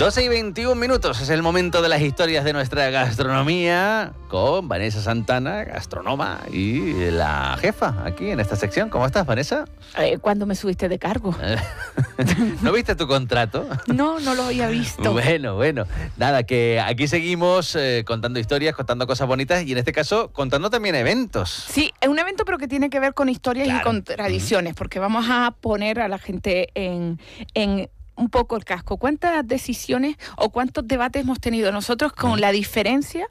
12:21 es el momento de las historias de nuestra gastronomía con Vanessa Santana, gastrónoma y la jefa aquí en esta sección. ¿Cómo estás, Vanessa? ¿Cuándo me subiste de cargo? ¿No viste tu contrato? No lo había visto. Bueno. Nada, que aquí seguimos contando historias, contando cosas bonitas y en este caso contando también eventos. Sí, es un evento pero que tiene que ver con historias y con tradiciones, porque vamos a poner a la gente en un poco el casco. ¿Cuántas decisiones o cuántos debates hemos tenido nosotros con la diferencia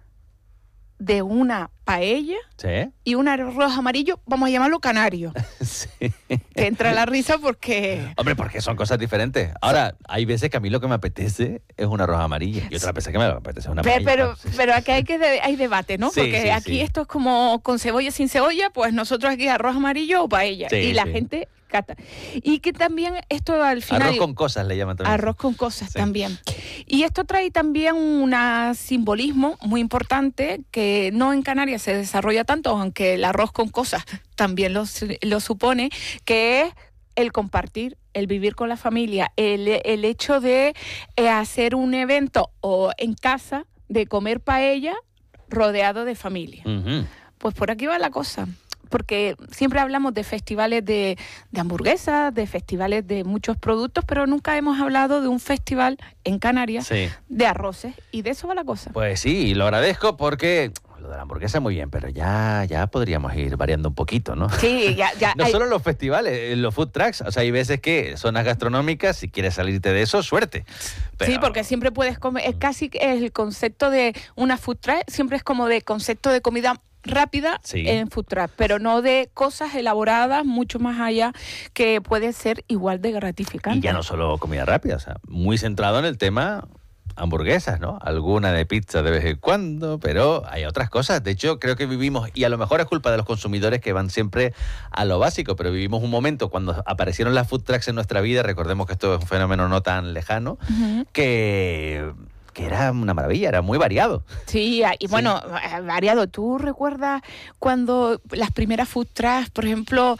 de una paella y un arroz amarillo, vamos a llamarlo canario? Sí. Te entra la risa porque... Hombre, porque son cosas diferentes. Ahora, hay veces que a mí lo que me apetece es un arroz amarillo y otras veces que me apetece una paella. Pero aquí hay debate, ¿no? Sí, porque aquí esto es como con cebolla, sin cebolla, pues nosotros aquí arroz amarillo o paella. Sí, y la gente cata. Y que también esto al final... Arroz con cosas le llaman también. Arroz con cosas también. Y esto trae también un simbolismo muy importante que no en Canarias se desarrolla tanto, aunque el arroz con cosas también lo supone, que es el compartir, el vivir con la familia, el hecho de hacer un evento o en casa, de comer paella rodeado de familia. Pues por aquí va la cosa. Porque siempre hablamos de festivales de hamburguesas, de festivales de muchos productos, pero nunca hemos hablado de un festival en Canarias de arroces, y de eso va la cosa. Pues sí, lo agradezco porque lo de la hamburguesa muy bien, pero ya podríamos ir variando un poquito, ¿no? Sí, ya. No solo los festivales, los food trucks, o sea, hay veces que zonas gastronómicas, si quieres salirte de eso, suerte. Pero... Sí, porque siempre puedes comer, es casi el concepto de una food truck, siempre es como de concepto de comida rápida en food truck, pero no de cosas elaboradas mucho más allá, que puede ser igual de gratificante. Y ya no solo comida rápida, o sea, muy centrado en el tema hamburguesas, ¿no? Alguna de pizza de vez en cuando, pero hay otras cosas. De hecho, creo que vivimos, y a lo mejor es culpa de los consumidores que van siempre a lo básico, pero vivimos un momento cuando aparecieron las food trucks en nuestra vida, recordemos que esto es un fenómeno no tan lejano, que era una maravilla, era muy variado. Sí, y bueno, variado. ¿Tú recuerdas cuando las primeras food trucks, por ejemplo,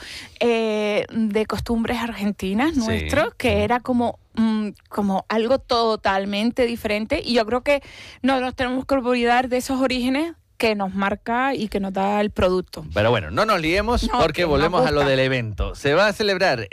de costumbres argentinas nuestros, que era como algo totalmente diferente? Y yo creo que no nos tenemos que olvidar de esos orígenes que nos marca y que nos da el producto. Pero bueno, no nos liemos porque volvemos a lo del evento. Se va a celebrar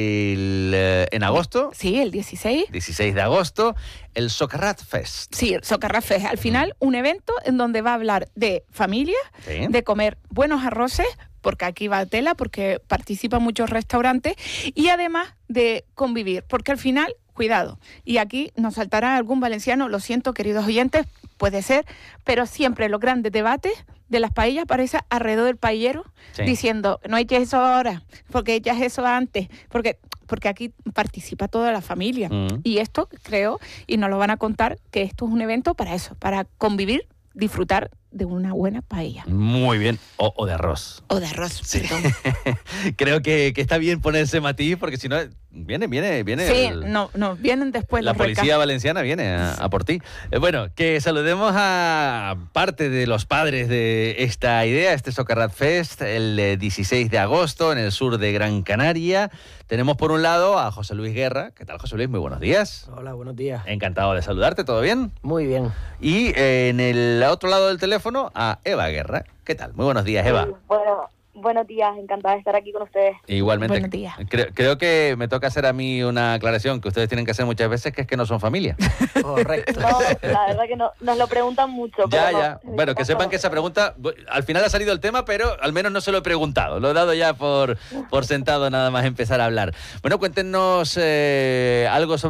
en agosto. Sí, el 16. 16 de agosto, el Socarrat Fest. Sí, el Socarrat Fest. Al final, un evento en donde va a hablar de familia, de comer buenos arroces, porque aquí va tela, porque participan muchos restaurantes, y además de convivir, porque al final, cuidado, y aquí nos saltará algún valenciano, lo siento, queridos oyentes, puede ser, pero siempre los grandes debates de las paellas aparecen alrededor del paellero, diciendo, no eches eso ahora, porque echas eso antes, porque aquí participa toda la familia. Y esto creo, y nos lo van a contar, que esto es un evento para eso, para convivir, disfrutar de una buena paella. Muy bien. O de arroz. O de arroz, perdón. Creo que está bien ponerse matiz, porque si no, viene. Sí, vienen después la los policía valenciana viene a por ti. Bueno, que saludemos a parte de los padres de esta idea, este Socarrat Fest, el 16 de agosto en el sur de Gran Canaria. Tenemos por un lado a José Luis Guerra. ¿Qué tal, José Luis? Muy buenos días. Hola, buenos días. Encantado de saludarte, ¿todo bien? Muy bien. Y en el otro lado del teléfono a Eva Guerra. ¿Qué tal? Muy buenos días, Eva. Bueno, buenos días, encantada de estar aquí con ustedes. Igualmente. Buenos días. Creo que me toca hacer a mí una aclaración que ustedes tienen que hacer muchas veces, que es que no son familia. Correcto. No, la verdad que no, nos lo preguntan mucho. Ya. Bueno, que sepan que esa pregunta, al final ha salido el tema, pero al menos no se lo he preguntado. Lo he dado ya por sentado nada más empezar a hablar. Bueno, cuéntenos algo sobre